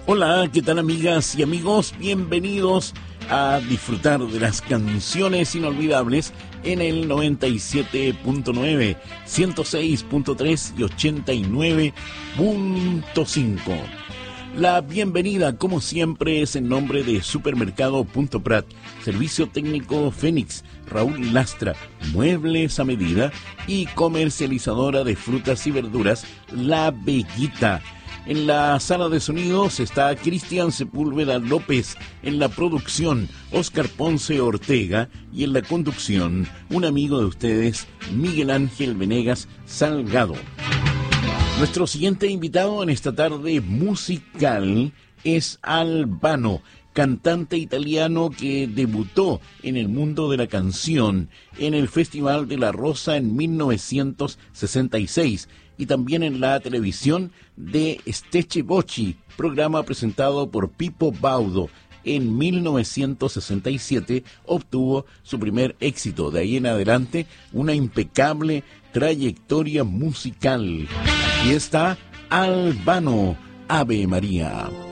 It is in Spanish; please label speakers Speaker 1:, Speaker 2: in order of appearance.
Speaker 1: Hola, ¿qué tal amigas y amigos? Bienvenidos a disfrutar de las canciones inolvidables en el 97.9, 106.3 y 89.5. La bienvenida, como siempre, es en nombre de Supermercado Punto Prat, Servicio Técnico Fénix, Raúl Lastra, Muebles a Medida y comercializadora de frutas y verduras, La Veguita. En la sala de sonidos está Cristian Sepúlveda López, en la producción Óscar Ponce Ortega y en la conducción un amigo de ustedes, Miguel Ángel Venegas Salgado. Nuestro siguiente invitado en esta tarde musical es Albano, cantante italiano que debutó en el mundo de la canción en el Festival de la Rosa en 1966 y también en la televisión de Stecce Voci, programa presentado por Pippo Baudo. En 1967 obtuvo su primer éxito. De ahí en adelante, una impecable trayectoria musical. Aquí está Albano, Ave María.